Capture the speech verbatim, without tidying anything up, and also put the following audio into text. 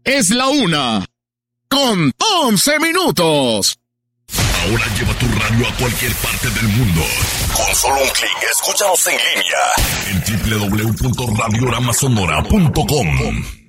Es la una con once minutos. Ahora lleva tu radio a cualquier parte del mundo. Con solo un clic, escúchanos en línea en doble u doble u doble u punto radiorama sonora punto com.